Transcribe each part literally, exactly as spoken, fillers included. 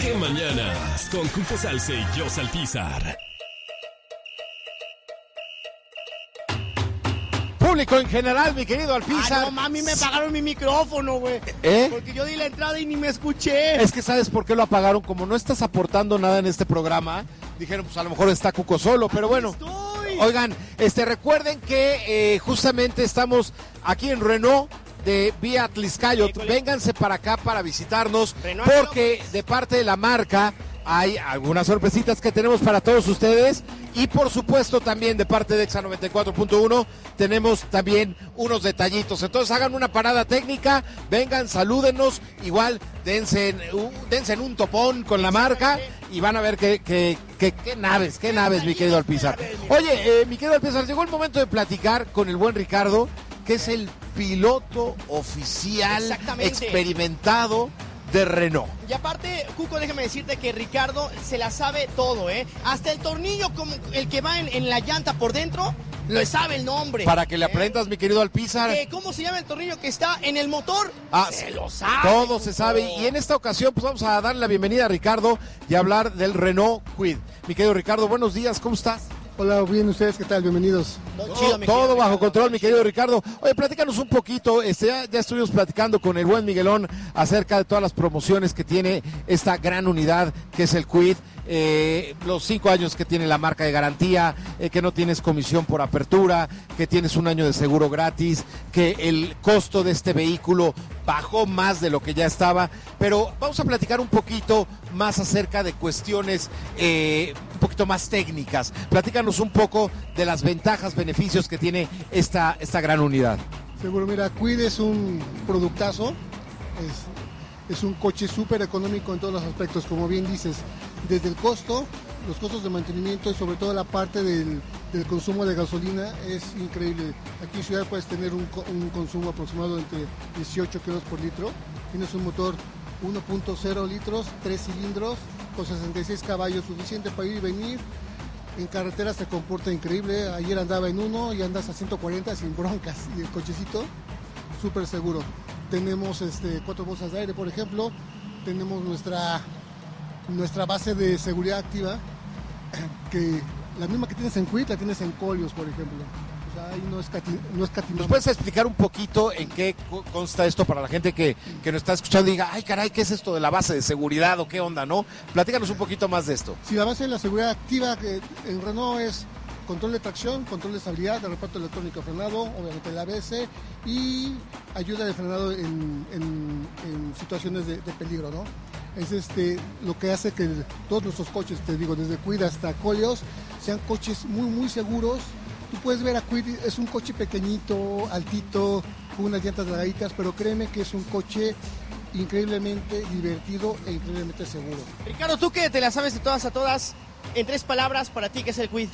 ¡Qué mañanas! Con Cuco Salce y Yo Salpizar. Público en general, mi querido Alpizar. Ah, no, mami, me pagaron mi micrófono, güey. ¿Eh? Porque yo di la entrada y ni me escuché. Es que ¿sabes por qué lo apagaron? Como no estás aportando nada en este programa, dijeron, pues a lo mejor está Cuco solo, pero bueno. Estoy. Oigan, este, recuerden que eh, justamente estamos aquí en Renault de Vía Tliscayot. Vénganse para acá para visitarnos, Renault, porque de parte de la marca hay algunas sorpresitas que tenemos para todos ustedes, y por supuesto también de parte de Exa noventa y cuatro punto uno tenemos también unos detallitos. Entonces hagan una parada técnica, vengan, salúdenos, igual dense en, uh, dense en un topón con la marca y van a ver que, que, que, que naves, qué naves, mi querido Alpizar. Oye, eh, mi querido Alpizar, llegó el momento de platicar con el buen Ricardo, que es el piloto oficial experimentado de Renault. Y aparte, Cuco, déjame decirte que Ricardo se la sabe todo, ¿eh? Hasta el tornillo, como el que va en, en la llanta por dentro, le sabe el nombre. Para que le ¿eh? aprendas, mi querido Alpizar. ¿Qué? ¿Cómo se llama el tornillo que está en el motor? Ah, se lo sabe. Todo Cuco. se sabe. Y en esta ocasión, pues vamos a darle la bienvenida a Ricardo y hablar del Renault Kwid. Mi querido Ricardo, buenos días, ¿cómo estás? Hola, bien, ¿ustedes qué tal? Bienvenidos. Todo, chido, todo bajo control, mi querido Ricardo. Oye, platícanos un poquito, este, ya, ya estuvimos platicando con el buen Miguelón acerca de todas las promociones que tiene esta gran unidad que es el Kwid. Eh, los cinco años que tiene la marca de garantía, eh, que no tienes comisión por apertura, que tienes un año de seguro gratis, que el costo de este vehículo bajó más de lo que ya estaba, pero vamos a platicar un poquito más acerca de cuestiones eh, un poquito más técnicas. Platícanos un poco de las ventajas, beneficios que tiene esta, esta gran unidad. Seguro, mira, Kwid es un productazo, es, es un coche súper económico en todos los aspectos, como bien dices, desde el costo, los costos de mantenimiento y sobre todo la parte del, del consumo de gasolina es increíble. Aquí en Ciudad puedes tener un, un consumo aproximado entre dieciocho kilos por litro, tienes un motor uno punto cero litros, tres cilindros, con sesenta y seis caballos, suficiente para ir y venir. En carretera se comporta increíble, ayer andaba en uno y andas a ciento cuarenta sin broncas, y el cochecito súper seguro. Tenemos este, cuatro bolsas de aire, por ejemplo, tenemos nuestra, nuestra base de seguridad activa, que la misma que tienes en Kwid la tienes en Koleos, por ejemplo. O sea, ahí no es cati, no es catimamos. ¿Nos puedes explicar un poquito en qué consta esto para la gente que, que nos está escuchando y diga, ay caray, ¿qué es esto de la base de seguridad o qué onda, no? Platícanos un poquito más de esto. Sí, la base de la seguridad activa que en Renault es control de tracción, control de estabilidad, de reparto electrónico frenado, obviamente el A B S y ayuda de frenado en, en, en situaciones de, de peligro, ¿no? Es este lo que hace que todos nuestros coches, te digo, desde Kwid hasta Koleos, sean coches muy, muy seguros. Tú puedes ver a Kwid, es un coche pequeñito, altito, con unas llantas delgaditas, pero créeme que es un coche increíblemente divertido e increíblemente seguro. Ricardo, tú que te la sabes de todas a todas, en tres palabras, para ti, ¿qué es el Kwid?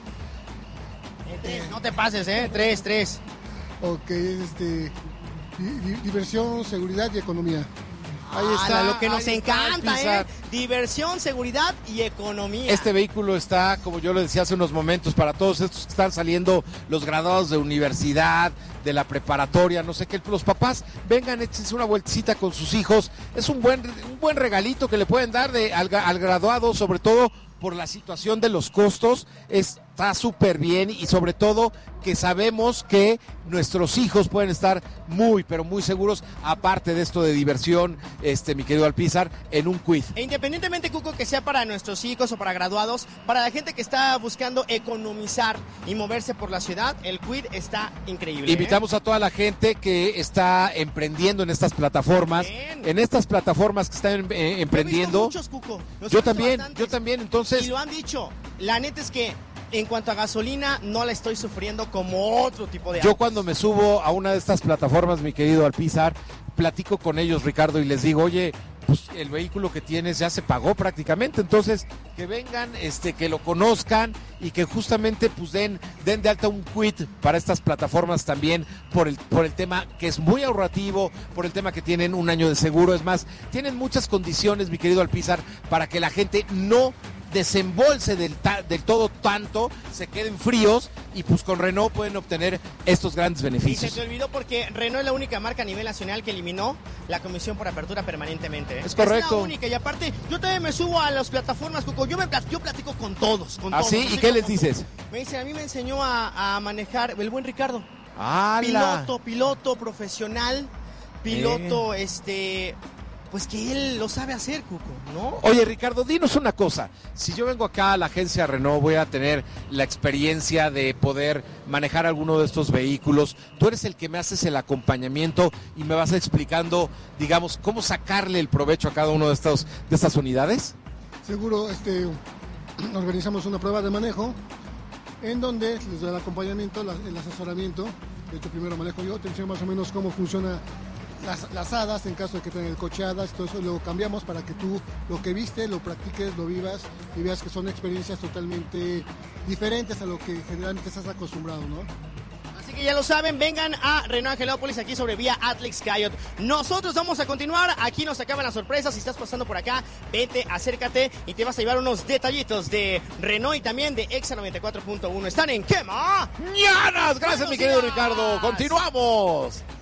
En tres, no te pases, ¿eh? Tres, tres. Ok, este, di- diversión, seguridad y economía. Ahí está, Ah, lo que nos ahí está, encanta, Alpizar. ¿eh? Diversión, seguridad y economía. Este vehículo está, como yo lo decía hace unos momentos, para todos estos que están saliendo, los graduados de universidad, de la preparatoria, no sé qué, los papás, vengan, échense una vueltecita con sus hijos. Es un buen, un buen regalito que le pueden dar de, al, al graduado, sobre todo por la situación de los costos. Está súper bien y sobre todo que sabemos que nuestros hijos pueden estar muy, pero muy seguros, aparte de esto de diversión, este mi querido Alpizar, en un Kwid. E independientemente, Cuco, que sea para nuestros hijos o para graduados, para la gente que está buscando economizar y moverse por la ciudad, el Kwid está increíble. Invitamos a toda la gente que está emprendiendo en estas plataformas, Bien. en estas plataformas que están eh, emprendiendo. Yo he visto muchos, Cuco. Los he Yo visto también, bastantes. yo también, entonces. Y lo han dicho. La neta es que en cuanto a gasolina, no la estoy sufriendo como otro tipo de Yo autos. cuando me subo a una de estas plataformas, mi querido Alpizar, platico con ellos, Ricardo, y les digo, oye, pues el vehículo que tienes ya se pagó prácticamente, entonces que vengan, este, que lo conozcan y que justamente pues den, den de alta un Kwid para estas plataformas también por el, por el tema que es muy ahorrativo, por el tema que tienen un año de seguro, es más, tienen muchas condiciones, mi querido Alpizar, para que la gente no desembolse del, ta- del todo tanto, se queden fríos y pues con Renault pueden obtener estos grandes Y beneficios. se te olvidó porque Renault es la única marca a nivel nacional que eliminó la comisión por apertura permanentemente. ¿eh? Es correcto. Es la única. Y aparte, yo también me subo a las plataformas, Cuco. Yo, me plat- yo platico con todos. Con ¿Ah, todos. sí? Así ¿Y qué como les tú. dices? Me dice, a mí me enseñó a, a manejar el buen Ricardo. ¡Hala! Piloto, piloto profesional, piloto, eh. este... Pues que él lo sabe hacer, Cuco, ¿no? Oye, Ricardo, dinos una cosa. Si yo vengo acá a la agencia Renault, voy a tener la experiencia de poder manejar alguno de estos vehículos. Tú eres el que me haces el acompañamiento y me vas explicando, digamos, cómo sacarle el provecho a cada uno de estos de estas unidades. Seguro, este, organizamos una prueba de manejo en donde les doy el acompañamiento, la, el asesoramiento. De hecho, primero manejo yo, te enseño más o menos cómo funciona Las, las hadas en caso de que tengan el coche hadas, todo eso lo cambiamos para que tú lo que viste, lo practiques, lo vivas y veas que son experiencias totalmente diferentes a lo que generalmente estás acostumbrado, ¿no? Así que ya lo saben, vengan a Renault Angelópolis aquí sobre vía Atlex Coyote. Nosotros vamos a continuar, aquí nos acaban las sorpresas, si estás pasando por acá, vete, acércate y te vas a llevar unos detallitos de Renault y también de Exa noventa y cuatro punto uno. Están en Quema. ¡Ñanas! Gracias, mi querido Ricardo. Continuamos.